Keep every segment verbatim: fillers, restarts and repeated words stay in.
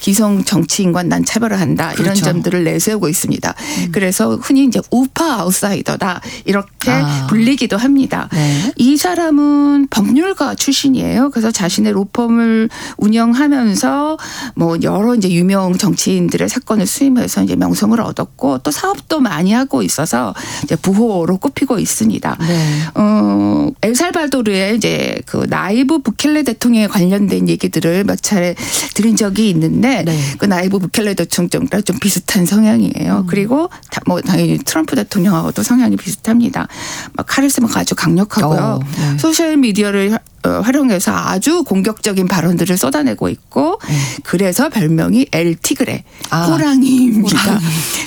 기성 정치인과 난 차별을 한다. 이런 그렇죠. 점들을 내세우고 있습니다. 음. 그래서 흔히 이제 우파 아웃사이더다 이렇게 아. 불리기도 합니다. 네. 이 사람은 법률가 출신이에요. 그래서 자신의 로펌을 운영하면서 뭐 여러 이제 유명 정치인들의 사건을 수임해서 이제 명성을 얻었고 또 사업도 많이 하고 있어서 이제 부호로 꼽히고 있습니다. 네. 어, 엘살바도르의 이제 그 나이브 부켈레 대통령에 관련된 얘기들을 몇 차례 드린 적이 있는데 네. 그 나이브 부켈레 대통령과 좀 비슷한 성향이에요. 음. 그리고 다 뭐 당연히 트럼프 대통령하고도 성향이 비슷합니다. 막 카리스마가 아주 강력하고요. 어, 네. 소셜 미디어를 활용해서 아주 공격적인 발언들을 쏟아내고 있고 네. 그래서 별명이 엘티그레 아, 호랑이입니다. 호랑이.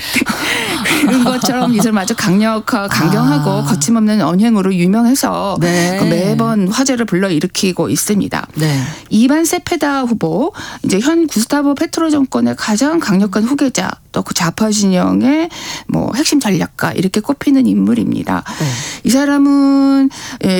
그런 것처럼 이들 아주 강력하, 강경하고 아. 거침없는 언행으로 유명해서 네. 그 매번 화제를 불러일으키고 있습니다. 네. 이반 세페다 후보, 이제 현 구스타보 페트로 정권의 가장 강력한 후계자, 또 그 좌파 진영의 뭐 핵심 전략가 이렇게 꼽히는 인물입니다. 네. 이 사람은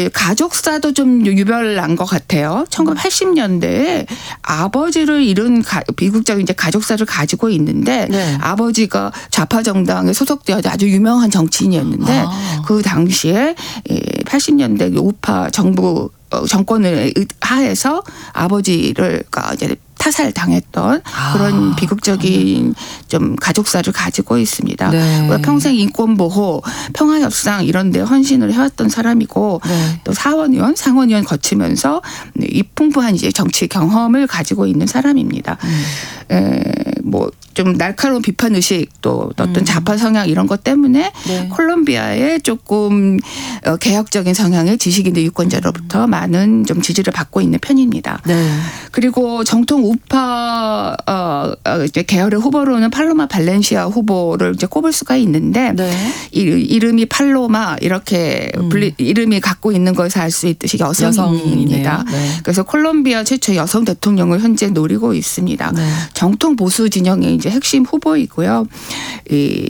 가족사도 좀 유별난 것 같아요. 천구백팔십 년대에 아버지를 잃은 가, 비극적인 이제 가족사를 가지고 있는데 네. 아버지가 좌파 정당에 소속되어 아주 유명한 정치인이었는데 아. 그 당시에 팔십 년대 우파 정부 정권을 하에서 아버지를 이제 타살 당했던 아. 그런 비극적인 좀 가족사를 가지고 있습니다. 네. 평생 인권보호, 평화협상 이런 데 헌신을 해왔던 사람이고 네. 또 사원의원, 상원의원 거치면서 이 풍부한 이제 정치 경험을 가지고 있는 사람입니다. 음. 에, 뭐 좀 날카로운 비판 의식 또 어떤 음. 좌파 성향 이런 것 때문에 네. 콜롬비아의 조금 개혁적인 성향의 지식인들 유권자로부터 많은 좀 지지를 받고 있는 편입니다. 네. 그리고 정통 우파 어, 이제 계열의 후보로는 팔로마 발렌시아 후보를 이제 꼽을 수가 있는데 네. 이, 이름이 팔로마 이렇게 음. 불리, 이름이 갖고 있는 것을 알 수 있듯이 여성입니다. 네. 그래서 콜롬비아 최초 여성 대통령을 현재 노리고 있습니다. 네. 정통 보수 진영의 이제 핵심 후보이고요. 이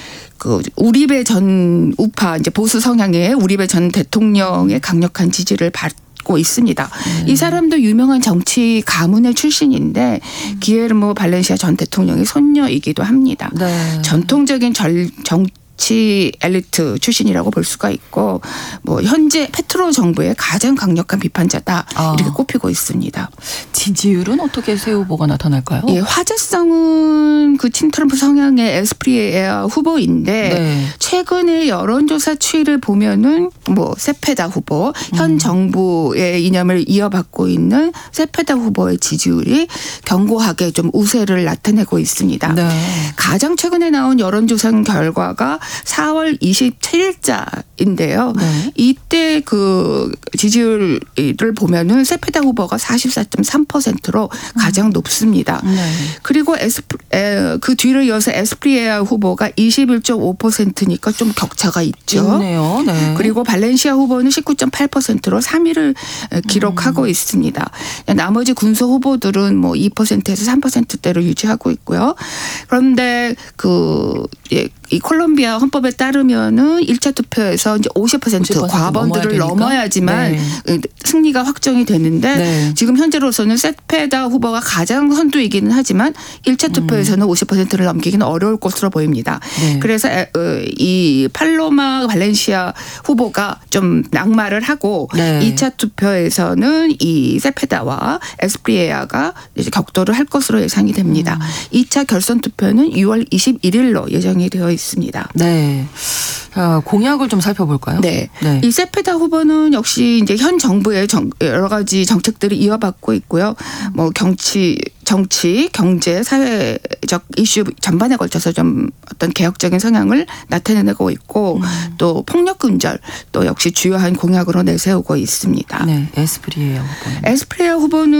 그 우리베 전 우파 이제 보수 성향의 우리베 전 대통령의 강력한 지지를 받고 있습니다. 네. 이 사람도 유명한 정치 가문의 출신인데 음. 기에르모 발렌시아 전 대통령의 손녀이기도 합니다. 네. 전통적인 절, 정 정치 엘리트 출신이라고 볼 수가 있고 뭐 현재 페트로 정부의 가장 강력한 비판자다 아. 이렇게 꼽히고 있습니다. 지지율은 어떻게 새 후보가 나타날까요? 예, 화제성은 그 친 트럼프 성향의 에스프리에아 후보인데 네. 최근의 여론조사 추이를 보면은 뭐 세페다 후보 현 음. 정부의 이념을 이어받고 있는 세페다 후보의 지지율이 견고하게 좀 우세를 나타내고 있습니다. 네. 가장 최근에 나온 여론조사 결과가 사월 이십칠일자인데요. 네. 이때 그 지지율을 보면은 세페다 후보가 사십사 점 삼 퍼센트로 가장 높습니다. 네. 그리고 에스프, 에, 그 뒤를 이어서 에스프리에아 후보가 이십일 점 오 퍼센트니까 좀 격차가 있죠. 있네요. 네. 그리고 발렌시아 후보는 십구 점 팔 퍼센트로 삼 위를 기록하고 음. 있습니다. 나머지 군소 후보들은 뭐 이 퍼센트에서 삼 퍼센트대로 유지하고 있고요. 그런데 그 예, 이 콜롬비아 헌법에 따르면은 일 차 투표에서 이제 오십 퍼센트, 오십 퍼센트 과반들을 넘어야 넘어야지만 네. 승리가 확정이 되는데 네. 지금 현재로서는 세페다 후보가 가장 선두이기는 하지만 일 차 투표에서는 음. 오십 퍼센트를 넘기기는 어려울 것으로 보입니다. 네. 그래서 이 팔로마 발렌시아 후보가 좀 낙마를 하고 네. 이 차 투표에서는 이 세페다와 에스프리에아가 이제 격돌을 할 것으로 예상이 됩니다. 음. 이 차 결선 투표는 유월 이십일일로 예정이 되어 있습니다. 네. 자, 공약을 좀 살펴볼까요? 네. 네. 이 세페다 후보는 역시 이제 현 정부의 정, 여러 가지 정책들을 이어받고 있고요. 뭐 정치, 정치, 경제, 사회적 이슈 전반에 걸쳐서 좀 어떤 개혁적인 성향을 나타내고 있고 음. 또 폭력 근절 또 역시 주요한 공약으로 내세우고 있습니다. 네. 에스프리에아 후보는. 에스프리에아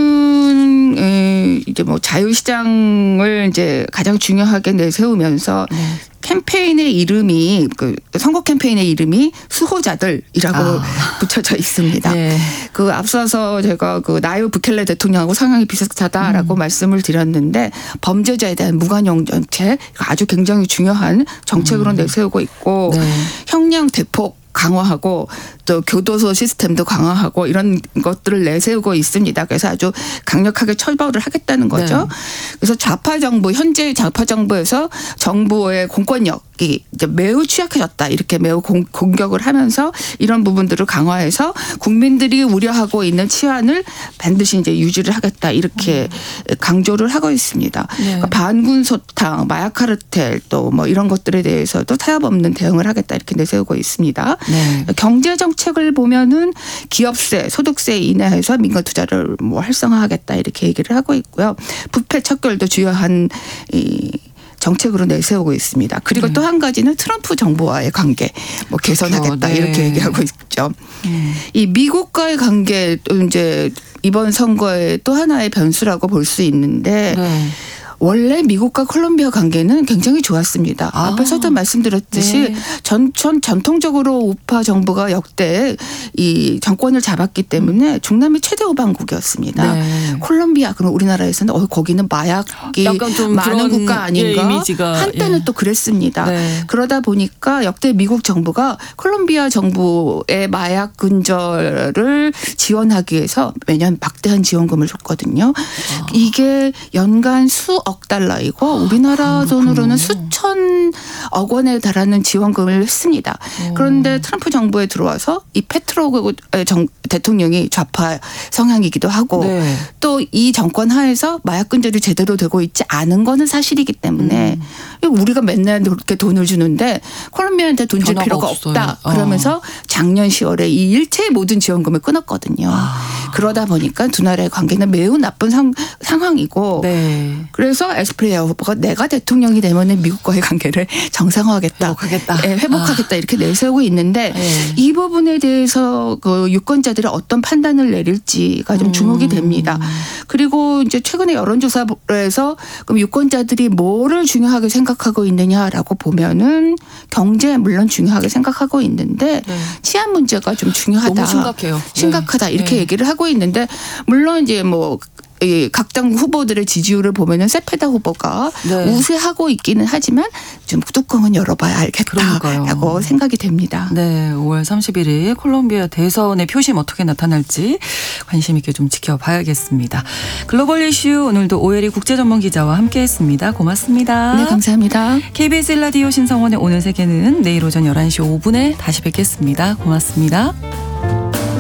후보는 이제 뭐 자유시장을 이제 가장 중요하게 내세우면서 네. 캠페인의 이름이 그 선거 캠페인의 이름이 수호자들이라고 아. 붙여져 있습니다. 네. 그 앞서서 제가 그 나이브 부켈레 대통령하고 성향이 비슷하다라고 음. 말씀을 드렸는데 범죄자에 대한 무관용 정책 아주 굉장히 중요한 정책으로 음. 내세우고 있고 네. 형량 대폭 강화하고 또 교도소 시스템도 강화하고 이런 것들을 내세우고 있습니다. 그래서 아주 강력하게 처벌을 하겠다는 거죠. 네. 그래서 좌파 정부, 현재 좌파 정부에서 정부의 공권력이 이제 매우 취약해졌다. 이렇게 매우 공, 공격을 하면서 이런 부분들을 강화해서 국민들이 우려하고 있는 치안을 반드시 이제 유지를 하겠다. 이렇게 음. 강조를 하고 있습니다. 네. 그러니까 반군 소탕, 마약 카르텔 또 뭐 이런 것들에 대해서도 타협 없는 대응을 하겠다. 이렇게 내세우고 있습니다. 네. 경제 정책을 보면은 기업세, 소득세 인하해서 민간 투자를 뭐 활성화하겠다. 이렇게 얘기를 하고 있고요. 부패 척결도 주요한 이 정책으로 내세우고 있습니다. 그리고 네. 또 한 가지는 트럼프 정부와의 관계 뭐 개선하겠다. 네. 이렇게 얘기하고 있죠. 음. 이 미국과의 관계도 이제 이번 선거의 또 하나의 변수라고 볼 수 있는데 네. 원래 미국과 콜롬비아 관계는 굉장히 좋았습니다. 아. 앞에서도 말씀드렸듯이 네. 전, 전 전통적으로 우파 정부가 역대 이 정권을 잡았기 때문에 중남미 최대 우방국이었습니다. 네. 콜롬비아 그럼 우리나라에서는 어 거기는 마약이 많은 국가 아닌가? 예, 이미지가. 한때는 예. 또 그랬습니다. 네. 그러다 보니까 역대 미국 정부가 콜롬비아 정부의 마약 근절을 지원하기 위해서 매년 막대한 지원금을 줬거든요. 아. 이게 연간 수 억 달러이고 우리나라 돈으로는 수천억 원에 달하는 지원금을 했습니다. 오. 그런데 트럼프 정부에 들어와서 이 페트로 정, 대통령이 좌파 성향이기도 하고 네. 또 이 정권 하에서 마약 근절이 제대로 되고 있지 않은 거는 사실이기 때문에 음. 우리가 맨날 그렇게 돈을 주는데 콜롬비아한테 돈 줄 필요가 없어요. 없다. 그러면서 작년 시월에 이 일체의 모든 지원금을 끊었거든요. 아. 그러다 보니까 두 나라의 관계는 매우 나쁜 상, 상황이고 네. 그래서 에스프리아 후보가 내가 대통령이 되면 미국과의 관계를 정상화하겠다. 회복하겠다. 네, 회복하겠다. 아. 이렇게 내세우고 있는데 네. 이 부분에 대해서 그 유권자들이 어떤 판단을 내릴지가 좀 주목이 됩니다. 음. 그리고 이제 최근에 여론조사에서 그럼 유권자들이 뭐를 중요하게 생각하고 있느냐라고 보면은 경제 물론 중요하게 생각하고 있는데 네. 치안 문제가 좀 중요하다. 너무 심각해요. 심각하다. 네. 이렇게 네. 얘기를 하고 있는데 물론 이제 뭐 이 각 당 후보들의 지지율을 보면은 세페다 후보가 네. 우세하고 있기는 하지만 좀 뚜껑은 열어봐야 알겠다라고 생각이 됩니다. 네, 오월 삼십일일 콜롬비아 대선의 표심 어떻게 나타날지 관심 있게 좀 지켜봐야겠습니다. 글로벌 이슈 오늘도 오혜리 국제전문기자와 함께했습니다. 고맙습니다. 네, 감사합니다. 케이비에스 일 라디오 신성원의 오늘 세계는 내일 오전 열한 시 오 분에 다시 뵙겠습니다. 고맙습니다.